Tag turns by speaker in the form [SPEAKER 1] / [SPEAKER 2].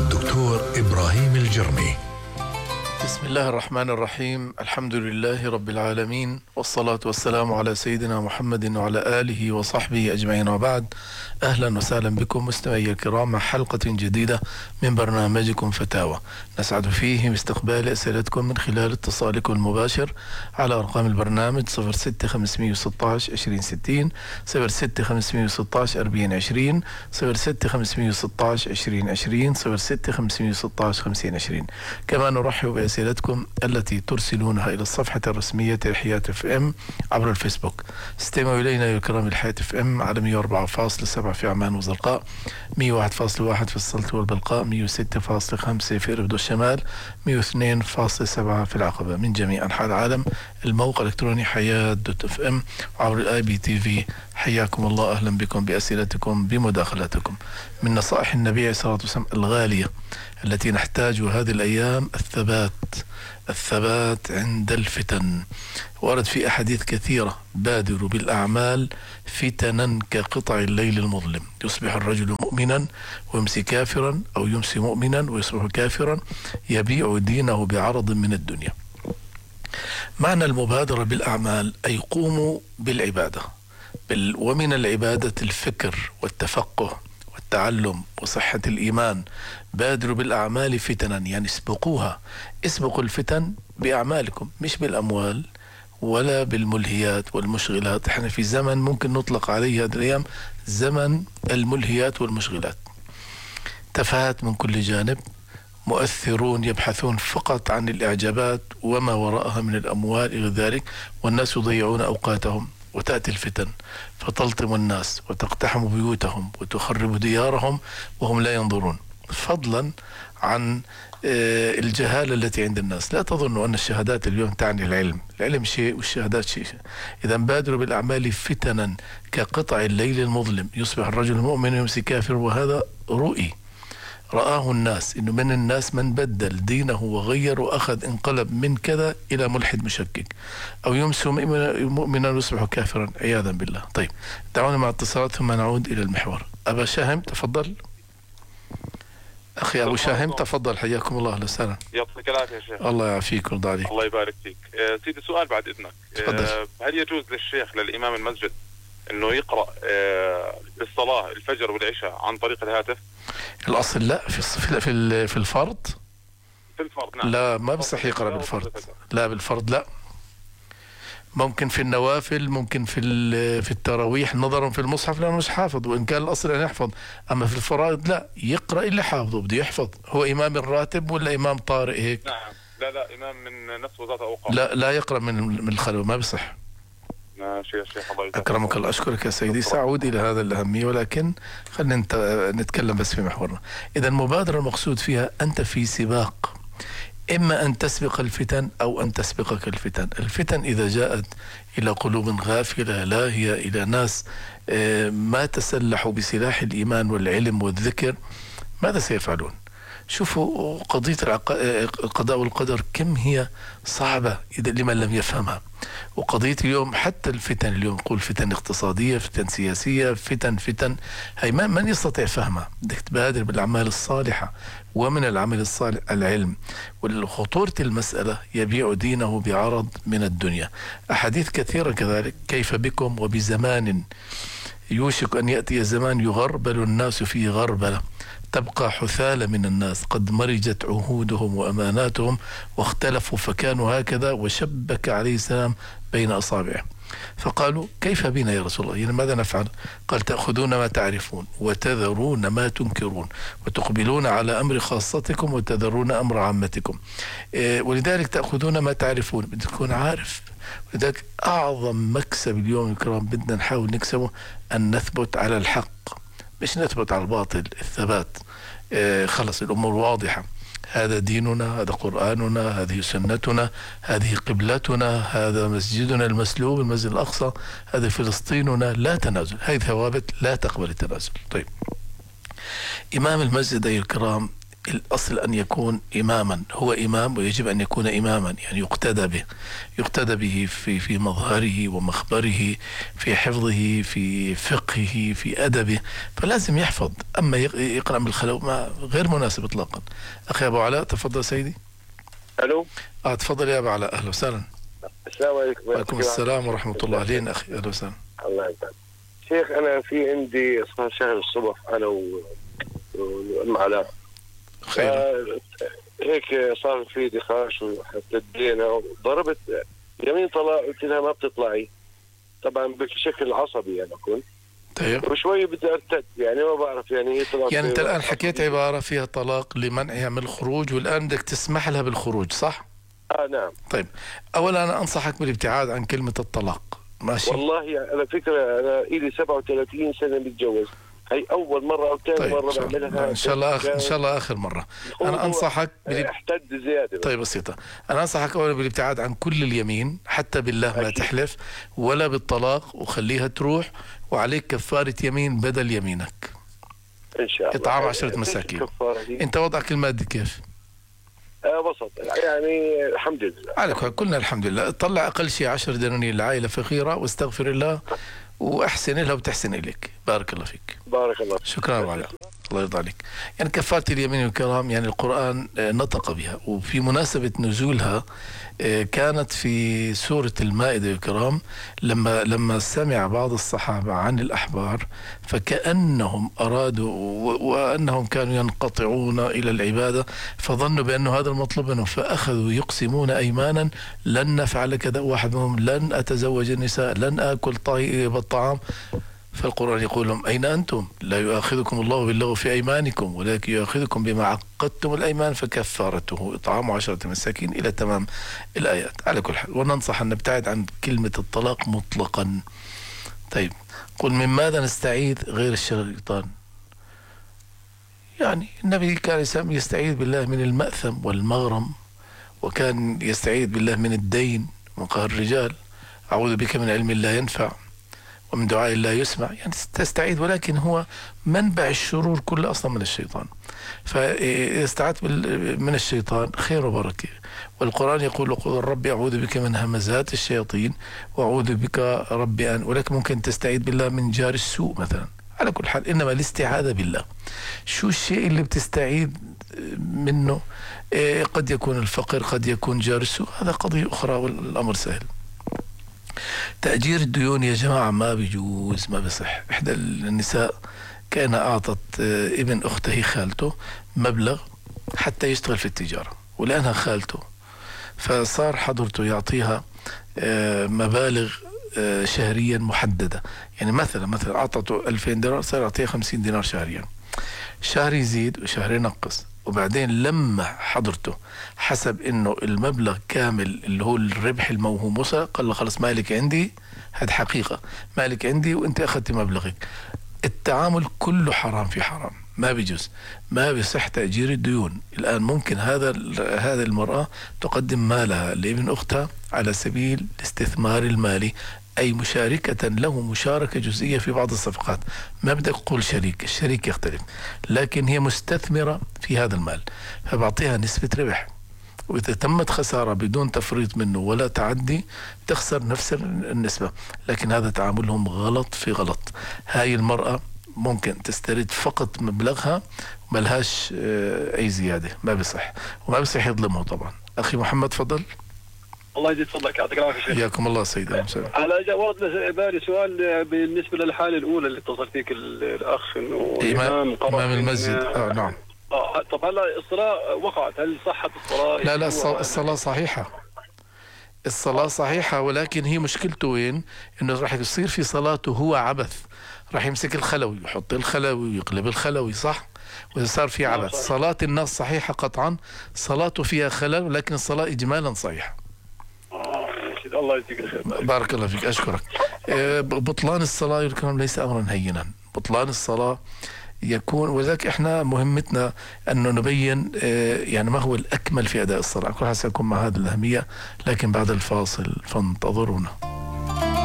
[SPEAKER 1] الدكتور إبراهيم الجرمي.
[SPEAKER 2] بسم الله الرحمن الرحيم. الحمد لله رب العالمين، والصلاة والسلام على سيدنا محمد وعلى آله وصحبه أجمعين، وبعد. أهلا وسهلا بكم مستمعي الكرام مع حلقة جديدة من برنامجكم فتاوى، نسعد فيه باستقبال أسئلتكم من خلال اتصالكم المباشر على أرقام البرنامج 06516 2060 06516 4020 06516 2020 06516 5020. كما نرحب بأسئلتكم التي ترسلونها إلى الصفحة الرسمية لحياة اف ام عبر الفيسبوك. استمعوا إلينا يا كرام الحياة اف ام على 104.7 في عمان وزرقاء، 101.1 في السلط والبلقاء، 106.5 في إربد والشمال، 102.7 في العقبة. من جميع أنحاء العالم الموقع الإلكتروني حياة دوت اف ام عبر الاي بي تي في. حياكم الله، أهلا بكم بأسئلتكم بمداخلاتكم. من نصائح النبي عليه الصلاة والسلام الغالية التي نحتاج هذه الأيام الثبات عند الفتن. ورد في أحاديث كثيرة: بادروا بالأعمال فتنا كقطع الليل المظلم، يصبح الرجل مؤمنا ويمسي كافرا، أو يمسي مؤمنا ويصبح كافرا، يبيع دينه بعرض من الدنيا. معنى المبادرة بالأعمال أي قوموا بالعبادة، ومن العبادة الفكر والتفقه والتعلم وصحة الإيمان. بادروا بالأعمال فتنا، يعني اسبقوها، اسبقوا الفتن بأعمالكم، مش بالأموال ولا بالملهيات والمشغلات. احنا في زمن ممكن نطلق عليه هذه الأيام زمن الملهيات والمشغلات، تفاهات من كل جانب، مؤثرون يبحثون فقط عن الإعجابات وما وراءها من الأموال إلى ذلك، والناس يضيعون أوقاتهم، وتأتي الفتن فتلطم الناس وتقتحم بيوتهم وتخرب ديارهم وهم لا ينظرون، فضلا عن الجهالة التي عند الناس. لا تظنوا أن الشهادات اليوم تعني العلم شيء والشهادات شيء. إذا بادروا بالأعمال فتنا كقطع الليل المظلم، يصبح الرجل مؤمن ويمسي كافر. وهذا رآه الناس، إنه من الناس من بدل دينه وغير وأخذ انقلب من كذا إلى ملحد مشكك، أو يمسي مؤمنا ويصبح كافرا عياذا بالله. طيب، دعونا مع اتصالات ثم نعود إلى المحور. أبا شاهم تفضل. أخي أبو شاهم تفضل، حياكم الله. أهلا وسهلا.
[SPEAKER 3] يعطيك العافية يا شيخ.
[SPEAKER 2] الله يعافيك ويرضى عليك.
[SPEAKER 3] الله يبارك فيك. سيدي سؤال بعد إذنك. هل يجوز للشيخ للإمام المسجد إنه يقرأ بالصلاة الفجر والعشاء عن طريق الهاتف؟
[SPEAKER 2] الأصل لا، في الفرض.
[SPEAKER 3] في الفرض نعم.
[SPEAKER 2] لا، ما بصح يقرأ بالفرض. لا، بالفرض لا. ممكن في النوافل، ممكن في التراويح، نظرا في المصحف لأنه مش حافظ، وإن كان الأصل أن يحفظ. أما في الفرائض لا، يقرأ اللي حافظه، بده يحفظ. هو إمام الراتب ولا إمام طارئ هيك؟
[SPEAKER 3] نعم. لا إمام من نفس وزارة الأوقاف.
[SPEAKER 2] لا يقرأ من الخلوة، ما بصح.
[SPEAKER 3] ماشي يا شيخ، الله يجزاك.
[SPEAKER 2] أكرمك الله. أشكرك يا سيدي. سأعود إلى هذا الأهمية، ولكن خلينا نتكلم بس في محورنا. إذا المبادرة المقصود فيها أنت في سباق، إما أن تسبق الفتن أو أن تسبقك الفتن. الفتن إذا جاءت إلى قلوب غافلة لاهية، إلى ناس ما تسلحوا بسلاح الإيمان والعلم والذكر، ماذا سيفعلون؟ شوفوا قضية القضاء والقدر كم هي صعبة إذا لمن لم يفهمها. وقضية اليوم حتى الفتن، اليوم نقول فتن اقتصادية، فتن سياسية، فتن هي من يستطيع فهمها؟ بدك تبادر بالأعمال الصالحة، ومن العمل الصالح العلم. والخطورة المسألة يبيع دينه بعرض من الدنيا. أحاديث كثيرة كذلك: كيف بكم وبزمان يوشك أن يأتي زمان يغربل الناس فيه غربلة، تبقى حثالة من الناس قد مرجت عهودهم وأماناتهم واختلفوا فكانوا هكذا، وشبك عليه السلام بين أصابعه. فقالوا: كيف بنا يا رسول الله؟ يعني ماذا نفعل؟ قال: تأخذون ما تعرفون وتذرون ما تنكرون، وتقبلون على أمر خاصتكم وتذرون أمر عامتكم. ولذلك تأخذون ما تعرفون، بدك تكون عارف. ولذلك أعظم مكسب اليوم الكرام بدنا نحاول نكسبه أن نثبت على الحق، مش نثبت على الباطل. الثبات خلص، الأمور واضحة. هذا ديننا، هذا قرآننا، هذه سنتنا، هذه قبلتنا، هذا مسجدنا المسلوب المسجد الأقصى، هذا فلسطيننا، لا تنازل. هذه ثوابت لا تقبل التنازل. طيب، إمام المسجد أيها الكرام الأصل أن يكون إماما، هو إمام ويجب أن يكون إماما، يعني يقتدى به في مظهره ومخبره، في حفظه، في فقهه، في أدبه، فلازم يحفظ. أما يقرأ من الخلو ما غير مناسب إطلاقا. أخي أبو علاء تفضل سيدي.
[SPEAKER 4] ألو.
[SPEAKER 2] تفضل يا أبو علاء، أهلا وسهلا.
[SPEAKER 4] السلام عليكم.
[SPEAKER 2] وعليكم السلام ورحمة الله. أهلين أخي، أهلا وسهلا.
[SPEAKER 4] الله يسلمك شيخ. أنا في عندي صار شهر الصبح أنا والأم علاء
[SPEAKER 2] خير.
[SPEAKER 4] هيك صار في نقاش واحتدينا وضربت يمين طلاق، قلت لها ما بتطلعي، طبعا بشكل عصبي أنا كنت.
[SPEAKER 2] طيب.
[SPEAKER 4] وشوي بدي ارتد، يعني ما بعرف يعني هي طلعت.
[SPEAKER 2] يعني أنت الآن حكيت عبارة فيها طلاق لمنعها من الخروج، والآن بدك تسمح لها بالخروج، صح؟
[SPEAKER 4] نعم.
[SPEAKER 2] طيب، أولا أنا أنصحك بالابتعاد عن كلمة الطلاق. ماشي.
[SPEAKER 4] والله على فكرة أنا إلي 37 سنة متجوز، هي أول مرة أو ثاني
[SPEAKER 2] طيب
[SPEAKER 4] مرة بعملها.
[SPEAKER 2] إن شاء الله آخر مرة. أنا أنصحك
[SPEAKER 4] احتد زيادة.
[SPEAKER 2] طيب بسيطة. أنا أنصحك أولا بالابتعاد عن كل اليمين، حتى بالله ما تحلف ولا بالطلاق، وخليها تروح، وعليك كفارة يمين بدل يمينك
[SPEAKER 4] إن شاء الله.
[SPEAKER 2] إطعام 10 مساكين. أنت وضعك المادي كيف؟
[SPEAKER 4] وسط يعني الحمد لله.
[SPEAKER 2] على كلنا الحمد لله. طلع أقل شيء 10 دنانير لعائلة فقيرة، واستغفر الله وأحسن لها وتحسن إليك. بارك الله فيك.
[SPEAKER 4] بارك الله.
[SPEAKER 2] شكرا على الله يرضى عليك. يعني كفارة اليمين والكرام يعني القرآن نطق بها، وفي مناسبة نزولها كانت في سورة المائدة الكرام، لما سمع بعض الصحابة عن الأحبار فكأنهم أرادوا وأنهم كانوا ينقطعون إلى العبادة، فظنوا بأن هذا المطلوب منهم، فأخذوا يقسمون أيمانا لن نفعل كذا، واحد منهم لن أتزوج النساء، لن آكل طيب الطعام. فالقرآن يقول لهم أين أنتم؟ لا يؤاخذكم الله باللغو في أيمانكم ولكن يؤاخذكم بما عقدتم الأيمان فكفارته إطعام 10 مساكين إلى تمام الآيات. على كل حال، وننصح أن نبتعد عن كلمة الطلاق مطلقا. طيب، قل من ماذا نستعيذ غير الشيطان؟ يعني النبي كان يستعيذ بالله من المأثم والمغرم، وكان يستعيذ بالله من الدين وقهر الرجال. أعوذ بك من علم لا ينفع ومن دعاء لا يسمع، يعني تستعيذ، ولكن هو منبع الشرور كله أصلا من الشيطان. فاستعذت من الشيطان خير وبركة. والقرآن يقول قل ربي أعوذ بك من همزات الشياطين وأعوذ بك ربي أن، ولكن ممكن تستعيذ بالله من جار السوء مثلا. على كل حال، إنما الاستعاذة بالله. شو الشيء اللي بتستعيذ منه؟ قد يكون الفقر، قد يكون جار السوء، هذا قضية أخرى والأمر سهل. تأجير الديون يا جماعة ما بيجوز، ما بصح. إحدى النساء كان أعطت ابن أخته خالته مبلغ حتى يشتغل في التجارة، ولأنها خالته فصار حضرته يعطيها مبالغ شهريا محددة. يعني مثلا أعطته 2000 دينار، صار يعطيها 50 دينار شهريا. شهر يزيد وشهر ينقص، وبعدين لما حضرته حسب انه المبلغ كامل اللي هو الربح الموهوم وصل، قال له خلص مالك عندي، هذا حقيقة، مالك عندي وانت اخذت مبلغك. التعامل كله حرام في حرام، ما بيجوز، ما بيصح تأجير الديون. الآن ممكن هذا المرأة تقدم مالها لابن أختها على سبيل الاستثمار المالي، أي مشاركة له مشاركة جزئية في بعض الصفقات. ما بدك تقول شريك، الشريك يختلف، لكن هي مستثمرة في هذا المال، فبعطيها نسبة ربح، وإذا تمت خسارة بدون تفريط منه ولا تعدي تخسر نفس النسبة. لكن هذا تعاملهم غلط في غلط. هاي المرأة ممكن تسترد فقط مبلغها، ملهاش أي زيادة، ما بصح، وما بصح يظلمه طبعا. أخي محمد فضل.
[SPEAKER 5] الله يجزيك فضلك، يعطيك العافيه شيخ.
[SPEAKER 2] حياكم الله سيدي.
[SPEAKER 5] على ورد بالي سؤال بالنسبه للحاله الاولى اللي اتصل فيك الاخ، انه
[SPEAKER 2] امام المسجد. نعم.
[SPEAKER 5] طب هلا الصلاه وقعت، هل صحت الصلاه؟
[SPEAKER 2] لا الصلاه صحيحه، الصلاه صحيحه، ولكن هي مشكلته وين؟ انه راح يصير في صلاته هو عبث، راح يمسك الخلوي يحط الخلوي ويقلب الخلوي، صح؟ وإذا صار في عبث. صلاه الناس صحيحه قطعا، صلاته فيها خلل، ولكن الصلاه اجمالا صحيحه.
[SPEAKER 5] الله يجزيك الخير.
[SPEAKER 2] بارك الله فيك، أشكرك. بطلان الصلاة الكرام ليس أمرا هينا. بطلان الصلاة يكون، ولذلك إحنا مهمتنا أنه نبين يعني ما هو الأكمل في أداء الصلاة. كل حال سيكون مع هذه الأهمية، لكن بعد الفاصل فانتظرونا.